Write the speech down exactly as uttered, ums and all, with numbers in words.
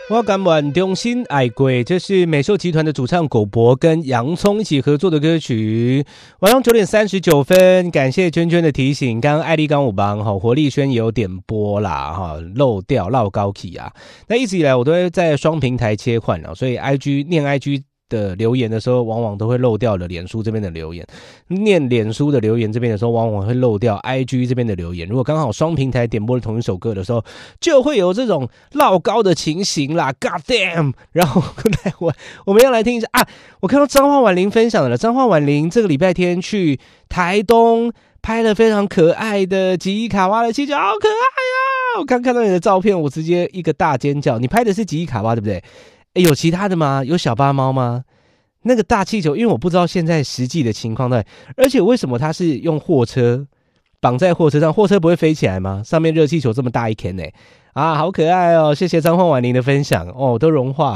我甘愿衷心爱过，这是美秀集团的主唱狗博跟洋葱一起合作的歌曲。晚上九点三十九分，感谢娟娟的提醒。刚刚艾丽刚五帮哈，活力轩也有点播啦哈，漏掉绕高起啊。那一直以来我都会在双平台切换啊，所以 I G 念 I G。的留言的时候，往往都会漏掉了脸书这边的留言；念脸书的留言这边的时候，往往会漏掉 I G 这边的留言。如果刚好双平台点播了同一首歌的时候，就会有这种落高的情形啦。God damn！ 然后我我们要来听一下啊！我看到彰化婉玲分享了，彰化婉玲这个礼拜天去台东拍了非常可爱的吉伊卡哇的气球，好可爱啊！我刚看到你的照片，我直接一个大尖叫。你拍的是吉伊卡哇对不对？诶，有其他的吗？有小巴猫吗？那个大气球，因为我不知道现在实际的情况对，而且为什么它是用货车绑在货车上？货车不会飞起来吗？上面热气球这么大一颗呢？啊，好可爱哦！谢谢彰化婉玲的分享哦，都融化。